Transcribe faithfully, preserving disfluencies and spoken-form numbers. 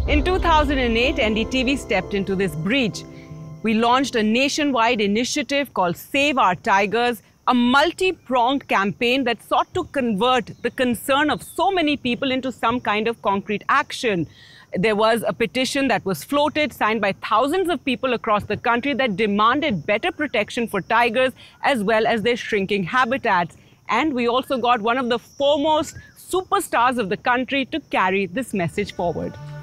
In two thousand eight, N D T V stepped into this breach. We launched a nationwide initiative called Save Our Tigers, a multi-pronged campaign that sought to convert the concern of so many people into some kind of concrete action. There was a petition that was floated, signed by thousands of people across the country, that demanded better protection for tigers as well as their shrinking habitats. And we also got one of the foremost superstars of the country to carry this message forward.